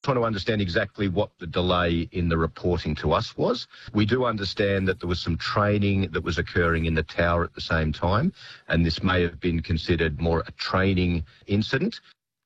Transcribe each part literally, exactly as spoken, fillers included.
trying to understand exactly what the delay in the reporting to us was. We do understand that there was some training that was occurring in the tower at the same time, and this may have been considered more a training incident.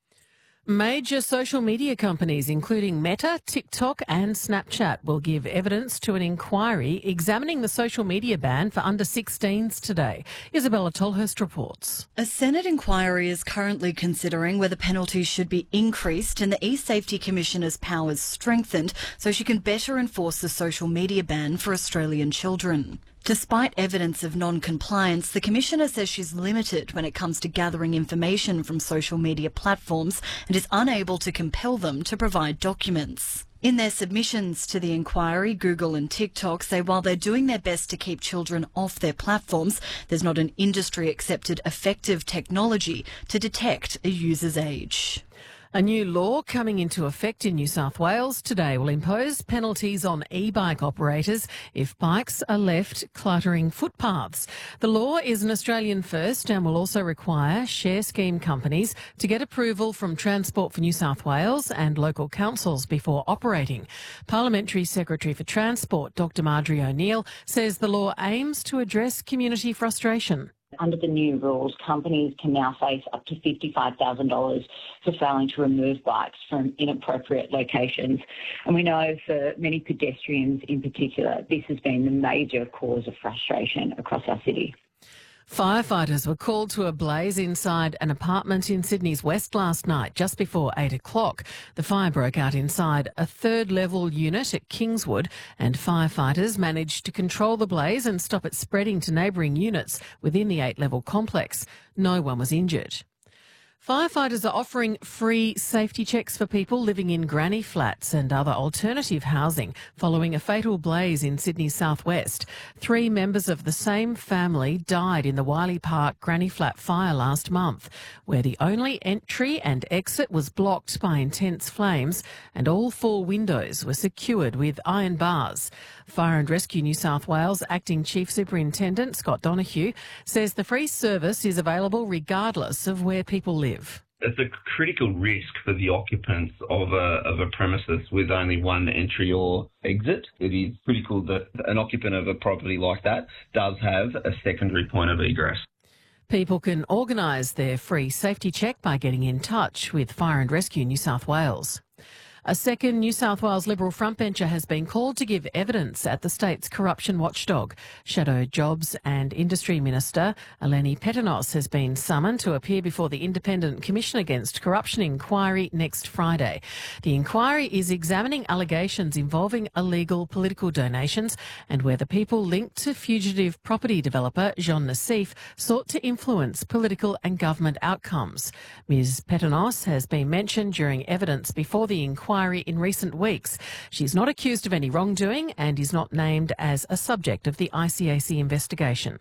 Major social media companies, including Meta, TikTok and Snapchat, will give evidence to an inquiry examining the social media ban for under sixteens today. Isabella Tolhurst reports. A Senate inquiry is currently considering whether penalties should be increased and the E-Safety Commissioner's powers strengthened so she can better enforce the social media ban for Australian children. Despite evidence of non-compliance, the Commissioner says she's limited when it comes to gathering information from social media platforms and is unable to compel them to provide documents. In their submissions to the inquiry, Google and TikTok say while they're doing their best to keep children off their platforms, there's not an industry-accepted effective technology to detect a user's age. A new law coming into effect in New South Wales today will impose penalties on e-bike operators if bikes are left cluttering footpaths. The law is an Australian first and will also require share scheme companies to get approval from Transport for New South Wales and local councils before operating. Parliamentary Secretary for Transport, Doctor Marjorie O'Neill, says the law aims to address community frustration. Under the new rules, companies can now face up to fifty-five thousand dollars for failing to remove bikes from inappropriate locations. And we know for many pedestrians in particular, this has been the major cause of frustration across our city. Firefighters were called to a blaze inside an apartment in Sydney's West last night, just before eight o'clock. The fire broke out inside a third-level unit at Kingswood, and firefighters managed to control the blaze and stop it spreading to neighbouring units within the eight-level complex. No one was injured. Firefighters are offering free safety checks for people living in granny flats and other alternative housing following a fatal blaze in Sydney's southwest. Three members of the same family died in the Wiley Park granny flat fire last month, where the only entry and exit was blocked by intense flames and all four windows were secured with iron bars. Fire and Rescue New South Wales Acting Chief Superintendent Scott Donoghue says the free service is available regardless of where people live. It's a critical risk for the occupants of a, of a premises with only one entry or exit. It is critical that an occupant of a property like that does have a secondary point of egress. People can organise their free safety check by getting in touch with Fire and Rescue New South Wales. A second New South Wales Liberal frontbencher has been called to give evidence at the state's corruption watchdog. Shadow Jobs and Industry Minister Eleni Petanos has been summoned to appear before the Independent Commission Against Corruption inquiry next Friday. The inquiry is examining allegations involving illegal political donations and whether people linked to fugitive property developer Jean Nassif sought to influence political and government outcomes. Miz Petanos has been mentioned during evidence before the inquiry in recent weeks. She's not accused of any wrongdoing and is not named as a subject of the I C A C investigation.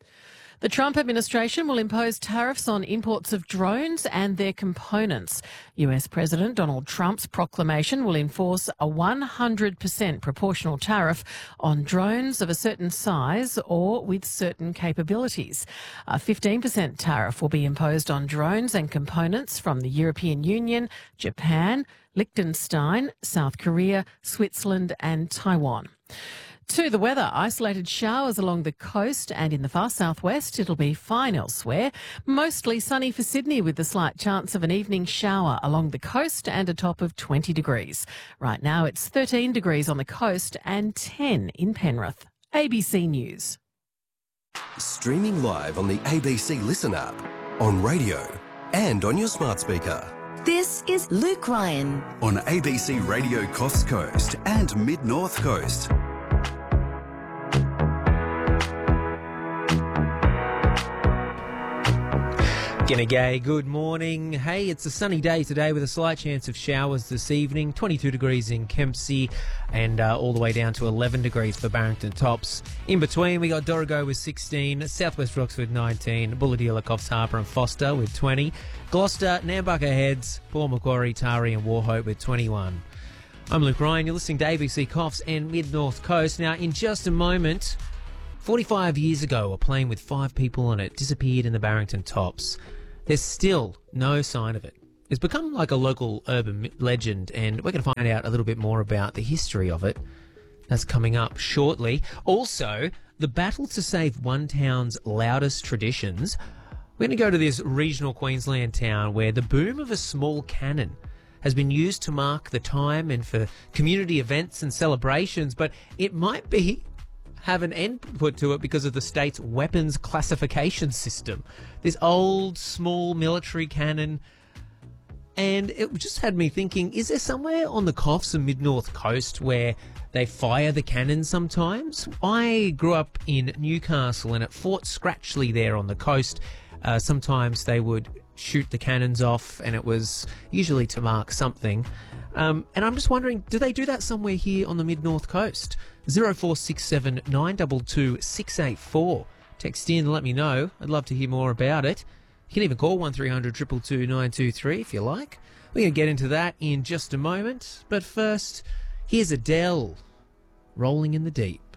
The Trump administration will impose tariffs on imports of drones and their components. U S President Donald Trump's proclamation will enforce a one hundred percent proportional tariff on drones of a certain size or with certain capabilities. A fifteen percent tariff will be imposed on drones and components from the European Union, Japan, Liechtenstein, South Korea, Switzerland and Taiwan. To the weather, isolated showers along the coast and in the far southwest. It'll be fine elsewhere. Mostly sunny for Sydney with the slight chance of an evening shower along the coast and a top of twenty degrees. Right now it's thirteen degrees on the coast and ten in Penrith. A B C News. Streaming live on the A B C Listen app, on radio and on your smart speaker. This is Luke Ryan on A B C Radio Coast Coast and Mid-North Coast. G'day, good morning. Hey, it's a sunny day today with a slight chance of showers this evening. twenty-two degrees in Kempsey and uh, all the way down to eleven degrees for Barrington Tops. In between, we got Dorrigo with sixteen, Southwest Roxford nineteen, Bulahdelah, Coffs Harbour and Foster with twenty, Gloucester, Nambucca Heads, Port Macquarie, Taree and Wauchope with twenty-one. I'm Luke Ryan. You're listening to A B C Coffs and Mid-North Coast. Now, in just a moment, forty-five years ago, a plane with five people on it disappeared in the Barrington Tops. There's still no sign of it. It's become like a local urban legend, and we're going to find out a little bit more about the history of it. That's coming up shortly. Also, the battle to save one town's loudest traditions. We're going to go to this regional Queensland town where the boom of a small cannon has been used to mark the time and for community events and celebrations, but it might be have an end put to it because of the state's weapons classification system. This old, small military cannon. And it just had me thinking, is there somewhere on the Coffs and Mid-North Coast where they fire the cannons sometimes? I grew up in Newcastle, and at Fort Scratchley there on the coast, uh, sometimes they would shoot the cannons off, and it was usually to mark something. Um, and I'm just wondering, do they do that somewhere here on the Mid-North Coast? zero four six seven nine two two six eight four. Text in and let me know. I'd love to hear more about it. You can even call one three hundred two two two nine two three if you like. We're going to get into that in just a moment. But first, here's Adele, Rolling in the Deep.